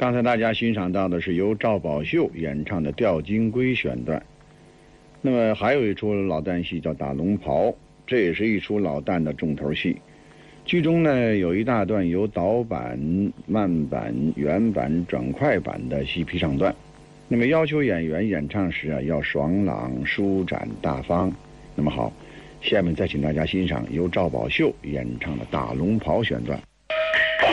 刚才大家欣赏到的是由赵宝秀演唱的《吊金龟》选段。那么还有一出老旦戏叫《打龙袍》，这也是一出老旦的重头戏。剧中呢有一大段由导板、慢板、原板转快板的戏皮唱段。那么要求演员演唱时要爽朗、舒展、大方。那么好，下面再请大家欣赏由赵宝秀演唱的《打龙袍》选段。